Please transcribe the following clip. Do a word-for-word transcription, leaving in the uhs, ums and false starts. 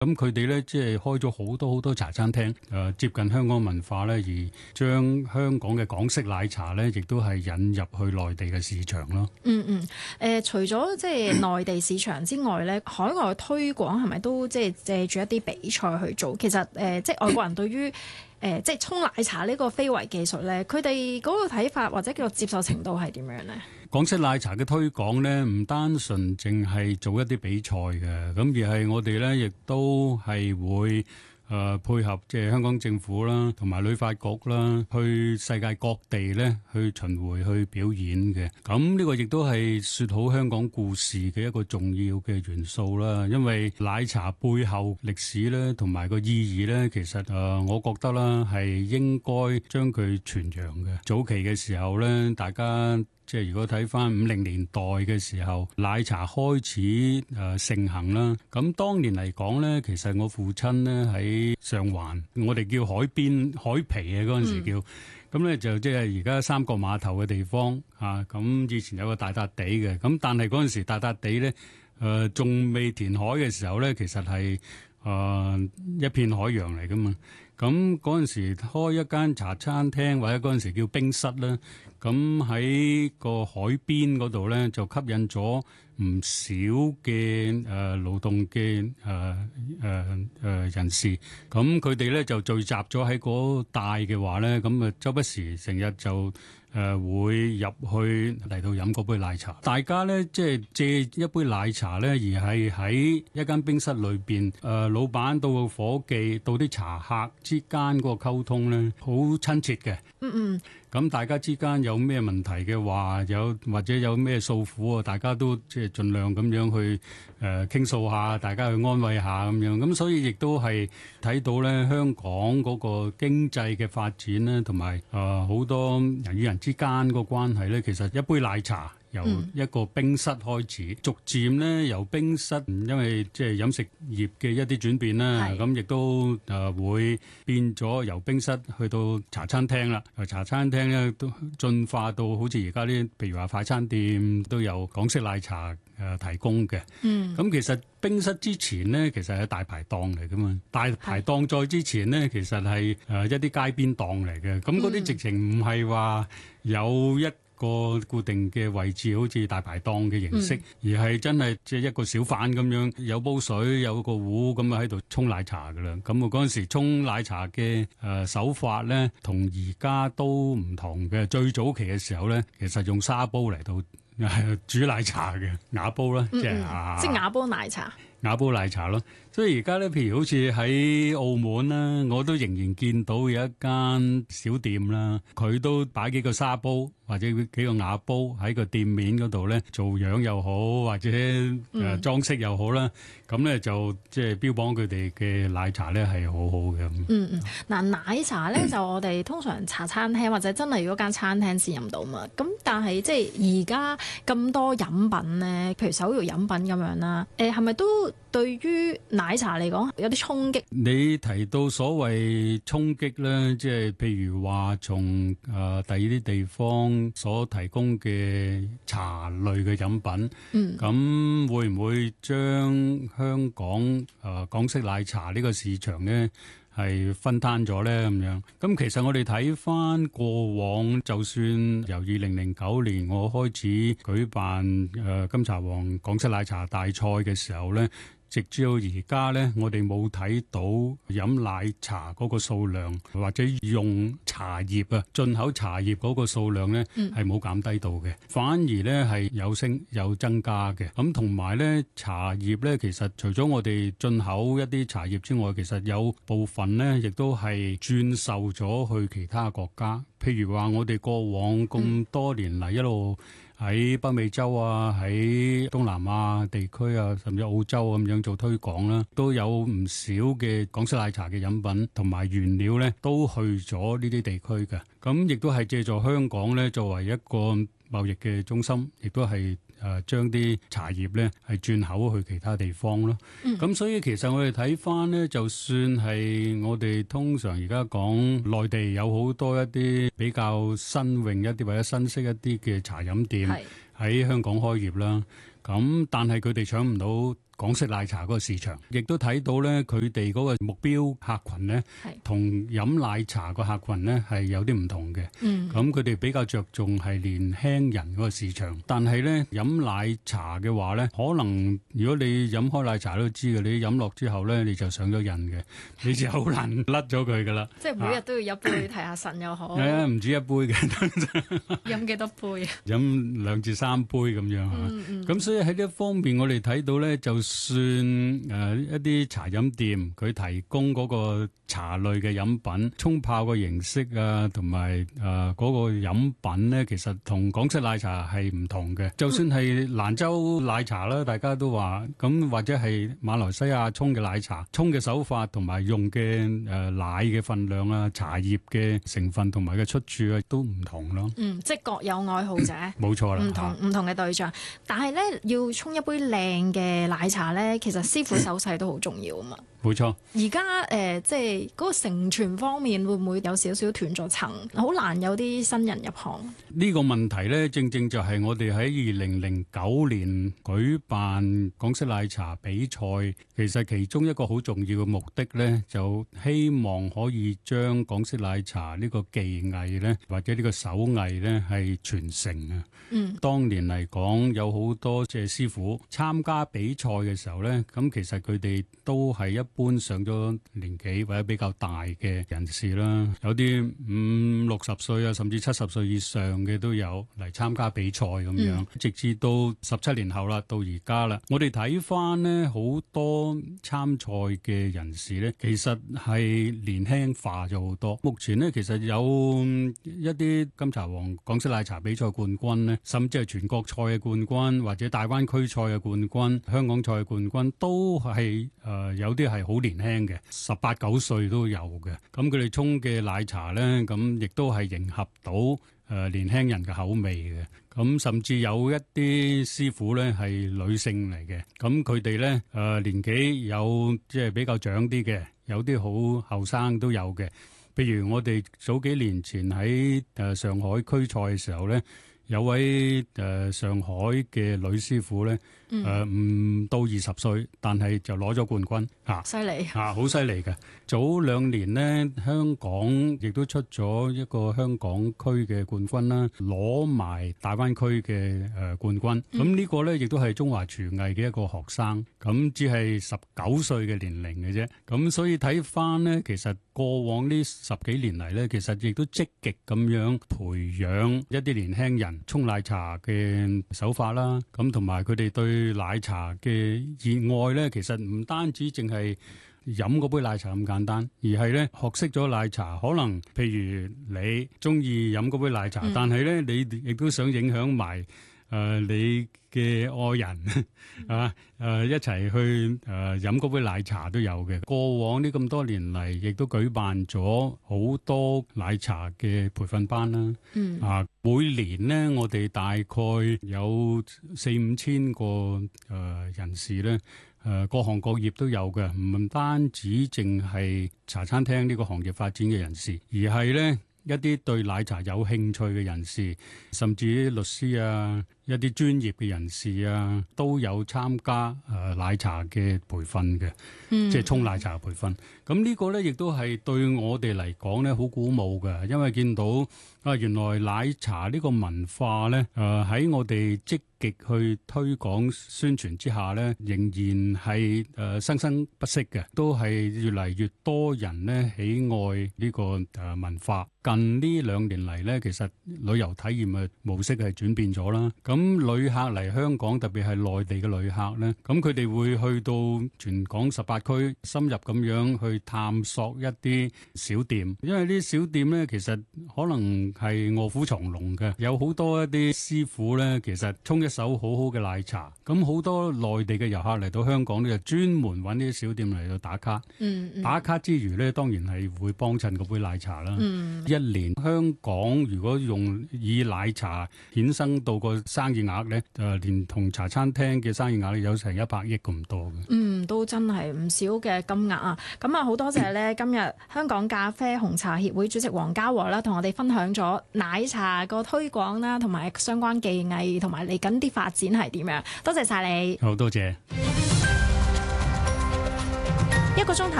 咁佢哋咧即係開咗好多好多茶餐廳，誒、呃、接近香港文化咧，而將香港嘅港式奶茶咧，亦都係引入去內地嘅市場咯。 嗯嗯，誒、呃、除咗即係內地市場之外咧，海外推廣係咪都即係借住一啲比賽去做？其實誒、呃，即係外國人對於誒、呃、即係沖奶茶呢個非遺技術咧，佢哋嗰個睇法或者叫做接受程度係點樣咧？ 港式奶茶嘅推廣咧，唔單純淨係做一啲比賽嘅，咁而係我哋咧亦都係會誒、呃、配合即係香港政府啦，同埋旅發局啦，去世界各地咧去巡迴去表演嘅。咁呢個亦都係説好香港故事嘅一個重要嘅元素啦。因為奶茶背後歷史咧，同埋個意義咧，其實誒、呃、我覺得啦係應該將佢傳揚嘅。早期嘅時候咧，大家即係如果睇翻五零年代嘅時候，奶茶開始誒、呃、盛行啦。咁當年嚟講咧，其實我父親咧喺上環，我哋叫海邊海皮啊嗰陣時叫，咁咧、嗯、就即係而家三角碼頭嘅地方嚇。咁、啊、以前有個大笪地嘅，咁但係嗰陣時大笪地咧誒仲未填海嘅時候咧，其實係誒、呃、一片海洋嚟噶嘛。咁嗰陣時開一間茶餐廳，或者嗰陣時叫冰室啦。咁喺個海邊嗰度咧，就吸引咗唔少嘅誒勞動嘅誒誒誒人士。咁佢哋咧就聚集咗喺嗰帶嘅話咧，咁啊周不時成日就誒、呃、會入去嚟到飲嗰杯奶茶。大家咧即係借一杯奶茶咧，而係喺一間冰室裏邊，誒、呃、老闆到個伙計到啲茶客之間嗰個溝通咧，好親切嘅。 嗯嗯。 咁大家之間有咩問題嘅話，有或者有咩訴苦啊，大家都即係盡量咁樣去誒傾訴下，大家去安慰下咁樣。咁所以亦都係睇到咧，香港嗰個經濟嘅發展咧，同埋誒好多人與人之間個關係咧，其實一杯奶茶由一個冰室開始，嗯、逐漸咧由冰室，因為即係飲食業嘅一啲轉變啦，咁亦是都誒會變咗由冰室去到茶餐廳啦。茶餐廳咧都進化到好似而家啲，譬如話快餐店都有港式奶茶誒提供嘅。嗯，咁其實冰室之前呢，其實係大排檔嚟噶嘛。大排檔再之前呢，其實係誒一啲街邊檔嚟嘅。咁嗰啲直情唔係話有一個固定嘅位置，好似大排檔嘅形式，嗯、而係真係即係一個小販咁樣，有煲水，有個壺咁啊喺度沖奶茶噶啦。咁我嗰陣時沖奶茶嘅誒、呃、手法咧，同而家都唔同嘅。最早期嘅時候咧，其實用砂煲嚟到煮奶茶嘅瓦煲啦，嗯嗯即係、啊、 即係瓦煲奶茶。 瓦煲奶茶咯，所以而家咧，譬如好似喺澳門啦，我都仍然見到有一間小店啦，佢都擺幾個沙煲或者幾個瓦煲喺個店面嗰度咧，做樣又好，或者誒、呃、裝飾又好啦，咁咧、嗯、就即係標榜佢哋嘅奶茶咧係好好嘅。 嗯嗯，嗱奶茶咧就我哋通常茶餐廳或者真係如果間餐廳先飲到嘛，咁但係即係而家咁多飲品咧，譬如手搖飲品咁樣啦，誒係咪都對於奶茶嚟講有啲衝擊？你提到所謂衝擊咧，即係譬如話從誒第二啲地方所提供嘅茶類嘅飲品，嗯，咁會唔會將香港誒、呃、港式奶茶呢個市場咧係分攤咗咧咁樣？咁其實我哋睇翻過往，就算由二零零九年我開始舉辦誒、呃、金茶王港式奶茶大賽嘅時候咧，直至到而家咧，我哋冇睇到飲奶茶嗰個數量，或者用茶葉啊進口茶葉嗰個數量咧，係冇減低到嘅，反而咧係有升有增加嘅。咁同埋咧，茶葉咧其實除咗我哋進口一啲茶葉之外，其實有部分咧亦都係轉售咗去其他國家。譬如話，我哋過往咁多年嚟一路喺北美洲啊，喺東南亞地區啊，甚至澳洲咁樣做推廣啦，都有唔少嘅港式奶茶嘅飲品同埋原料咧，都去咗呢啲地區嘅。咁亦都係借助香港咧作為一個貿易嘅中心，亦都係誒將啲茶葉咧係轉口去其他地方咯。咁、嗯、所以其實我哋睇翻咧，就算係我哋通常而家講內地有好多一啲比較新穎一啲或者新式一啲嘅茶飲店喺香港開業啦。咁但係佢哋搶唔到港式奶茶嗰個市場，亦都睇到咧佢哋嗰個目標客群咧，同飲奶茶個客群咧係有啲唔同嘅。咁佢哋比較着重係年輕人嗰個市場，但係咧飲奶茶嘅話咧，可能如果你飲開奶茶都知嘅，你飲落之後咧你就上咗癮嘅，你就好難甩咗佢噶啦。即係每日都要一杯提下神又好。 係啊，唔止一杯嘅， 飲幾多杯啊？ 飲兩至三杯咁樣嚇。咁、嗯嗯、所以喺呢一方面，我哋睇到咧，就算誒、呃、一啲茶飲店佢提供嗰個茶類嘅飲品沖泡嘅形式啊，同埋誒嗰個飲品咧，其實同港式奶茶係唔同嘅。就算係蘭州奶茶啦，大家都話咁，或者係馬來西亞沖嘅奶茶，沖嘅手法同埋用嘅誒、呃、奶嘅分量啊、茶葉嘅成分同埋嘅出處啊，都唔同咯。 嗯，即係各有愛好者， 冇錯啦， 唔同唔同嘅對象。但係咧，要沖一杯靚嘅奶茶咧，其實師傅手勢都好重要啊嘛。 冇錯。 而家誒，即係嗰個承傳方面，會唔會有少少斷咗層？好難有啲新人入行。 呢個問題咧，正正就係我哋喺二零零九年舉辦港式奶茶比賽，其實其中一個好重要嘅目的咧，就希望可以將港式奶茶呢個技藝咧，或者呢個手藝咧，係傳承啊。嗯，當年嚟講，有好多即係師傅參加比賽嘅時候咧，咁其實佢哋都係一般上咗年紀或者比較大嘅人士啦，有啲五六十歲啊，甚至七十歲以上嘅都有嚟參加比賽咁樣，嗯、直至到十七年後啦，到而家啦，我哋睇翻呢好多參賽嘅人士呢，其實係年輕化咗好多。目前呢，其實有一啲金茶王港式奶茶比賽冠軍呢，甚至係全國賽嘅冠軍，或者大灣區賽嘅冠軍、香港賽嘅冠軍，都係誒、呃、有啲係好年輕嘅，十八九歲都有嘅。咁佢哋沖嘅奶茶呢，咁亦都係迎合到誒、呃、年輕人嘅口味嘅。咁甚至有一啲師傅呢係女性嚟嘅，咁佢哋呢誒、呃、年紀有即係比較長啲嘅，有啲好後生都有嘅。譬如我哋早幾年前喺誒上海區賽嘅時候呢，有位誒、呃、上海嘅女師傅咧，誒、呃、唔到二十歲，但係就攞咗冠軍嚇， 犀利嚇，好犀利嘅。早兩年呢，香港亦都出咗一個香港區嘅冠軍啦，攞埋大灣區嘅誒冠軍。咁呢、嗯、個咧亦都係中華廚藝嘅一個學生，咁只係十九歲嘅年齡嘅啫。咁所以睇翻呢，其實過往呢十幾年嚟咧，其實亦都積極咁樣培養一啲年輕人沖奶茶嘅手法啦。咁同埋佢哋對奶茶嘅熱愛咧，其實唔單止淨係飲嗰杯奶茶咁簡單，而係咧學識咗奶茶，可能譬如你中意飲嗰杯奶茶，嗯、但係咧你亦都想影響埋誒、呃、你嘅愛人啊誒、呃、一齊去誒飲嗰杯奶茶都有嘅。過往呢咁多年嚟，亦都舉辦咗好多奶茶嘅培訓班啦。嗯、啊，每年呢，我哋大概有四五千個誒、呃、人士咧。誒、呃、各行各業都有嘅，唔單止淨係茶餐廳呢個行業發展嘅人士，而係咧一啲對奶茶有興趣嘅人士，甚至啲律師啊，一啲專業嘅人士啊，都有參加誒、呃、奶茶嘅培訓嘅，嗯、即係沖奶茶嘅培訓。咁呢個咧亦都係對我哋嚟講咧好鼓舞嘅，因為見到啊原來奶茶呢個文化咧誒喺我哋積極去推廣宣傳之下咧，仍然係誒、呃、生生不息嘅，都係越嚟越多人咧喜愛呢個誒文化。近呢兩年嚟咧，其實旅遊體驗嘅模式係轉變咗啦。咁旅客嚟香港，特別係內地嘅旅客咧，咁佢哋會去到全港十八區，深入咁樣去探索一啲小店，因為啲小店咧其實可能係臥虎藏龍嘅，有好多一啲師傅咧，其實沖一手好好嘅奶茶。咁好多內地嘅遊客嚟到香港咧，就專門揾啲小店嚟到打卡。嗯嗯、打卡之餘咧，當然係會幫襯嗰杯奶茶啦。嗯、一年香港如果用以奶茶衍生到個生意額咧，誒連同茶餐廳嘅生意額有成一百億咁多嘅。嗯， 都真係唔少嘅金額啊！咁啊，好多謝咧，今日香港咖啡紅茶協會主席黃家和啦，同我哋分享咗奶茶個推廣啦，同埋相關技藝，同埋嚟緊啲發展係點樣。多謝晒你。 好多謝。 一個鐘頭